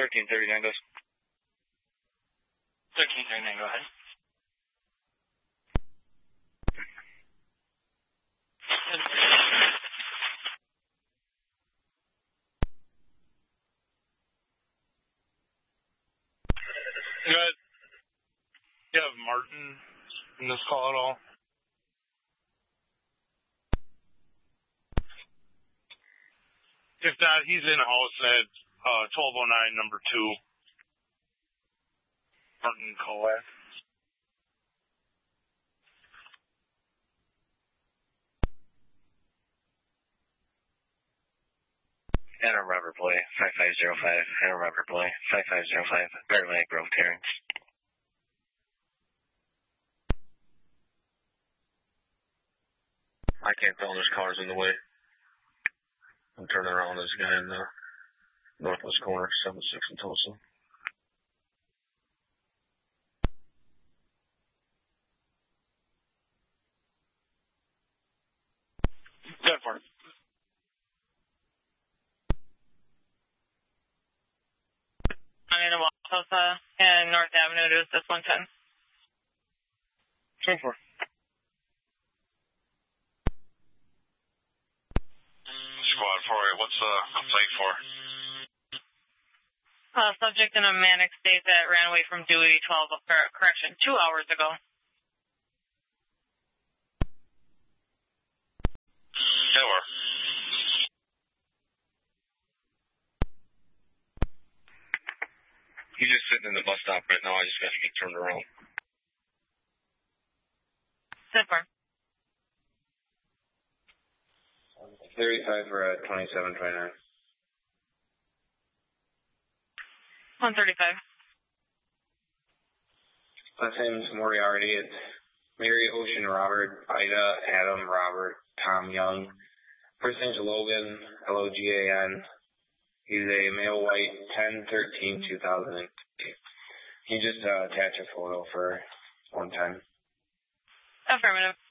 1339 goes. 1339, go ahead. Good. You have Martin in this call at all? If not, he's in house at 1209 number 2. Martin Colette. Adam Robert Boy, 5505. Adam Robert Boy, 5505. Bear Lake Grove Terrence. I can't tell, there's cars in the way. I'm turning around this guy in the northwest corner, 76 in Tulsa. Good for it. I'm in Tulsa and North Avenue to assist 110. 24. Squad 4, what's the complaint for? Subject in a manic state that ran away from Dewey 2 hours ago. Sure. He's just sitting in the bus stop right now. I just got to get turned around. Sit for. 35 for 2729. 135. Last name's Moriarty. It's Mary, Ocean, Robert, Ida, Adam, Robert, Tom Young. First name's Logan, Logan. He's a male white, 10/13/2008. He just attached a photo for 110. Affirmative.